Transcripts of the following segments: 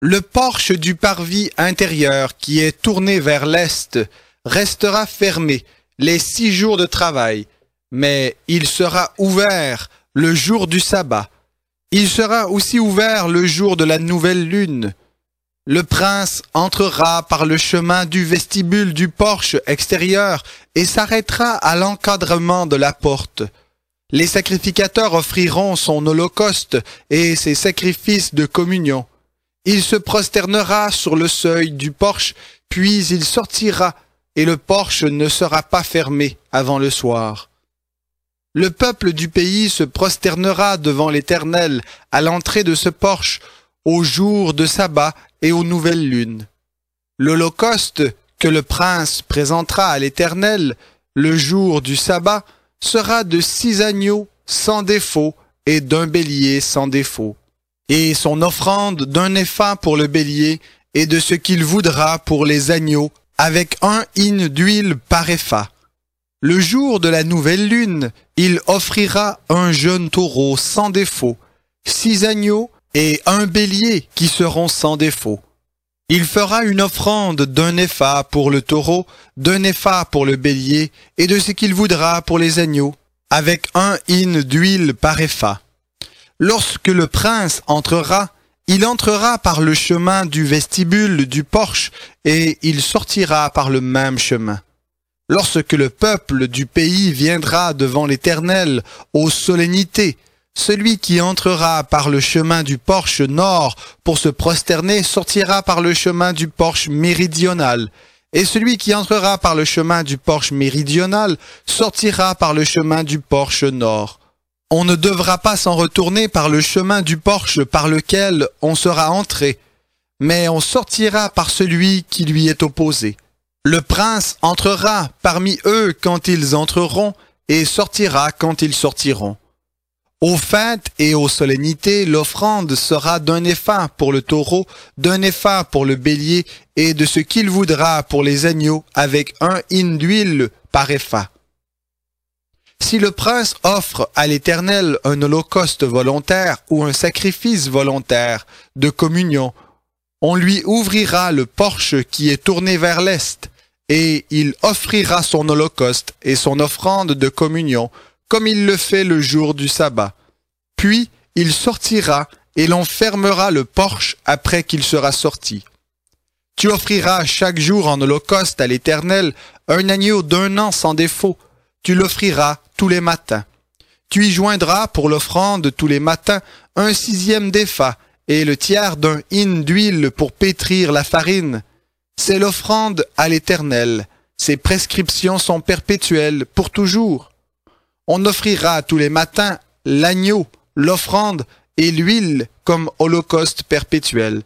Le porche du parvis intérieur qui est tourné vers l'est restera fermé les 6 jours de travail, mais il sera ouvert le jour du sabbat. Il sera aussi ouvert le jour de la nouvelle lune. Le prince entrera par le chemin du vestibule du porche extérieur et s'arrêtera à l'encadrement de la porte. Les sacrificateurs offriront son holocauste et ses sacrifices de communion. Il se prosternera sur le seuil du porche, puis il sortira, et le porche ne sera pas fermé avant le soir. Le peuple du pays se prosternera devant l'Éternel à l'entrée de ce porche, au jour de sabbat et aux nouvelles lunes. L'holocauste que le prince présentera à l'Éternel le jour du sabbat sera de 6 agneaux sans défaut et d'un bélier sans défaut, et son offrande d'un épha pour le bélier et de ce qu'il voudra pour les agneaux, avec 1 hin d'huile par épha. Le jour de la nouvelle lune, il offrira un jeune taureau sans défaut, 6 agneaux et un bélier qui seront sans défaut. Il fera une offrande d'un épha pour le taureau, d'un épha pour le bélier, et de ce qu'il voudra pour les agneaux, avec 1 hin d'huile par épha. Lorsque le prince entrera, il entrera par le chemin du vestibule du porche, et il sortira par le même chemin. Lorsque le peuple du pays viendra devant l'Éternel aux solennités, celui qui entrera par le chemin du porche nord pour se prosterner sortira par le chemin du porche méridional, et celui qui entrera par le chemin du porche méridional sortira par le chemin du porche nord. On ne devra pas s'en retourner par le chemin du porche par lequel on sera entré, mais on sortira par celui qui lui est opposé. Le prince entrera parmi eux quand ils entreront, et sortira quand ils sortiront. Aux fêtes et aux solennités, l'offrande sera d'un épha pour le taureau, d'un épha pour le bélier, et de ce qu'il voudra pour les agneaux, avec 1 hin d'huile par épha. Si le prince offre à l'Éternel un holocauste volontaire ou un sacrifice volontaire de communion, on lui ouvrira le porche qui est tourné vers l'est, et il offrira son holocauste et son offrande de communion, comme il le fait le jour du sabbat. Puis il sortira, et l'on fermera le porche après qu'il sera sorti. Tu offriras chaque jour en holocauste à l'Éternel un agneau d'1 an sans défaut. Tu l'offriras tous les matins. Tu y joindras pour l'offrande tous les matins 1/6 d'épha et le tiers d'un hin d'huile pour pétrir la farine. C'est l'offrande à l'Éternel. Ses prescriptions sont perpétuelles pour toujours. On offrira tous les matins l'agneau, l'offrande et l'huile comme holocauste perpétuel.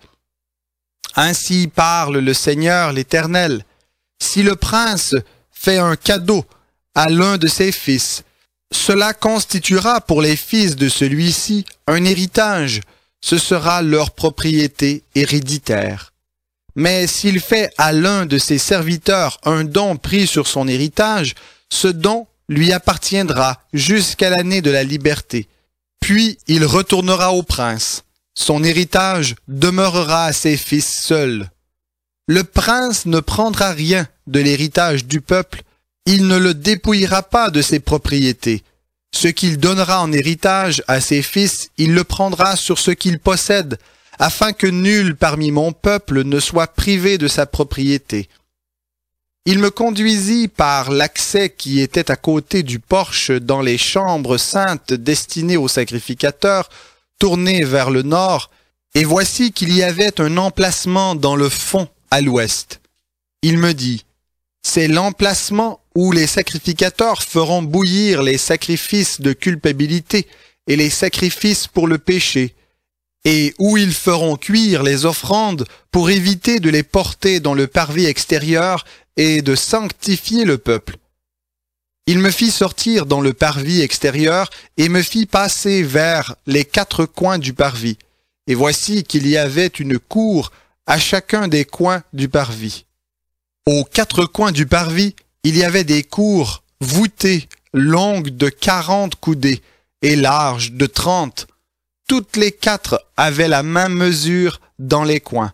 Ainsi parle le Seigneur l'Éternel. Si le prince fait un cadeau à l'un de ses fils, cela constituera pour les fils de celui-ci un héritage. Ce sera leur propriété héréditaire. Mais s'il fait à l'un de ses serviteurs un don pris sur son héritage, ce don lui appartiendra jusqu'à l'année de la liberté. Puis il retournera au prince. Son héritage demeurera à ses fils seuls. Le prince ne prendra rien de l'héritage du peuple, il ne le dépouillera pas de ses propriétés. Ce qu'il donnera en héritage à ses fils, il le prendra sur ce qu'il possède, afin que nul parmi mon peuple ne soit privé de sa propriété. Il me conduisit par l'accès qui était à côté du porche dans les chambres saintes destinées aux sacrificateurs, tournées vers le nord, et voici qu'il y avait un emplacement dans le fond à l'ouest. Il me dit, c'est l'emplacement où les sacrificateurs feront bouillir les sacrifices de culpabilité et les sacrifices pour le péché, et où ils feront cuire les offrandes pour éviter de les porter dans le parvis extérieur et de sanctifier le peuple. Il me fit sortir dans le parvis extérieur et me fit passer vers les 4 coins du parvis. Et voici qu'il y avait une cour à chacun des coins du parvis. Aux 4 coins du parvis, il y avait des cours voûtées, longues de 40 coudées et larges de 30. Toutes les quatre avaient la même mesure dans les coins.